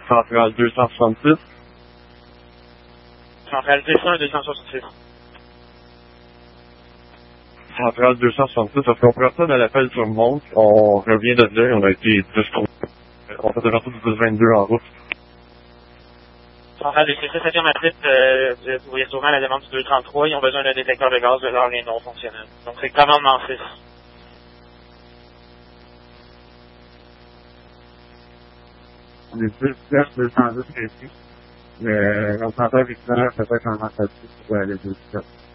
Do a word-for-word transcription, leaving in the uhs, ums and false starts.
Centrale deux cent soixante-six. Centrale deux cent, deux cent soixante-six. Centrale deux cent soixante-six, parce qu'on prend ça dans l'appel sur montre, on revient de là, on a été dix, on fait déjà tout du dix vingt-deux en route. Centrale deux cent soixante-six, affirmatif, euh, vous pourriez sûrement la demande du deux trente-trois, ils ont besoin d'un détecteur de gaz de l'or et non fonctionnel. Donc c'est commandement six. Les dix neuf deux cent dix ici. Mais on s'entend effectivement peut-être en masse pour aller deux sept.